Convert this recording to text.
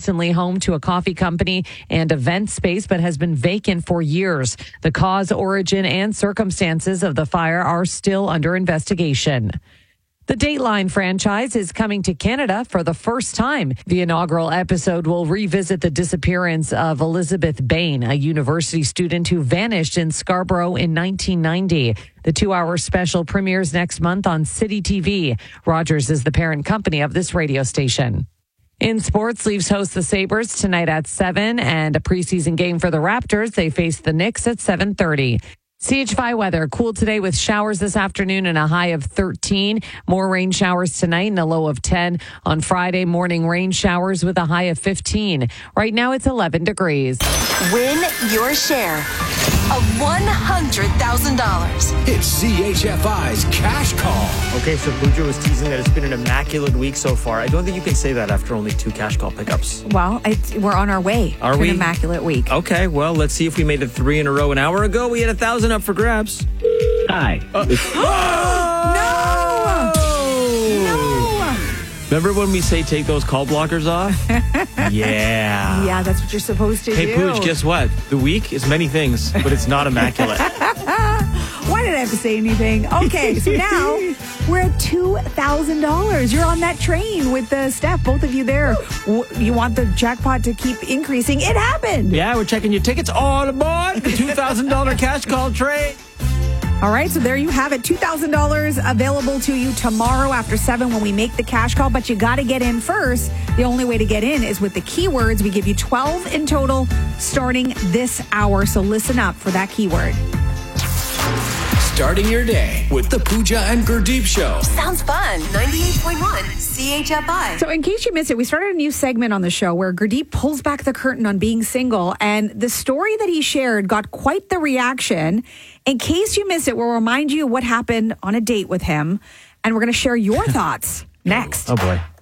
recently home to a coffee company and event space, but has been vacant for years. The cause, origin, and circumstances of the fire are still under investigation. The Dateline franchise is coming to Canada for the first time. The inaugural episode will revisit the disappearance of Elizabeth Bain, a university student who vanished in Scarborough in 1990. The 2-hour special premieres next month on City TV. Rogers is the parent company of this radio station. In sports, Leafs host the Sabres tonight at 7, and a preseason game for the Raptors. They face the Knicks at 7:30. CHFI weather, cool today with showers this afternoon and a high of 13. More rain showers tonight and a low of 10. On Friday, morning rain showers with a high of 15. Right now it's 11 degrees. Win your share of $100,000. It's CHFI's Cash Call. Okay, so Pooja was teasing that it's been an immaculate week so far. I don't think you can say that after only 2 Cash Call pickups. Well, we're on our way to an immaculate week. Okay, well, let's see if we made it 3 in a row. An hour ago, we had 1,000 up for grabs. Hi. No! Remember when we say take those call blockers off? Yeah. Yeah, that's what you're supposed to do. Hey, Pooch, guess what? The week is many things, but it's not immaculate. Why did I have to say anything? Okay, so now we're at $2,000. You're on that train with Steph, both of you there. You want the jackpot to keep increasing. It happened. Yeah, we're checking your tickets all aboard the $2,000 Cash Call train. All right, so there you have it. $2,000 available to you tomorrow after 7 when we make the cash call, but you got to get in first. The only way to get in is with the keywords. We give you 12 in total starting this hour, so listen up for that keyword. Starting your day with the Pooja and Gurdeep Show. Sounds fun. 98.1 CHFI. So in case you missed it, we started a new segment on the show where Gurdeep pulls back the curtain on being single, and the story that he shared got quite the reaction. In case you missed it, we'll remind you what happened on a date with him, and we're going to share your thoughts next. Oh, boy.